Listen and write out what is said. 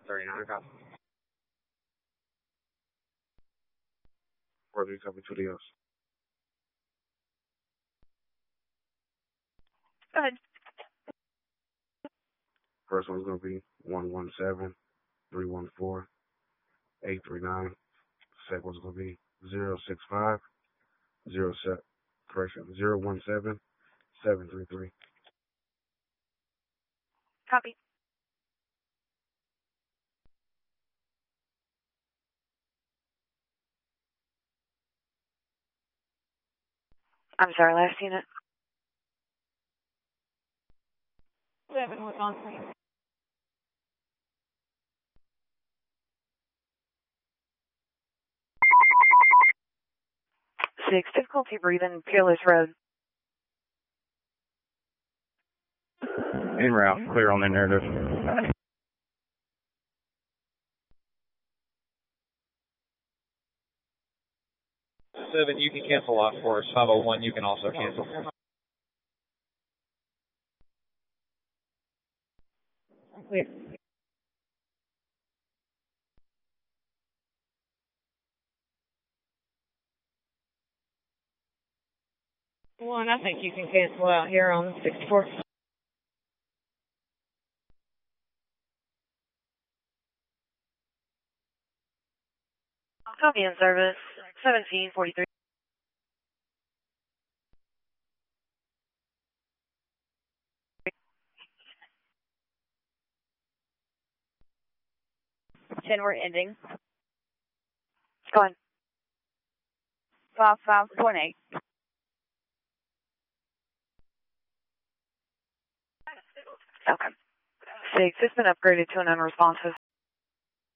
39, copy. 43, copy 2 Dios. Go ahead. First one's going to be 117-314-839. Second one's going to be 065 017-733. Copy. I'm sorry, last unit. 7 was on screen. 6, difficulty breathing, Peerless Road. En route, clear on the narrative. 7, you can cancel off for us. 501, you can also cancel. Clear. One, I think you can cancel out here on 64. Copy in service, 1743. We're ending. Go on. 55.8. Okay. 6, it's been upgraded to an unresponsive.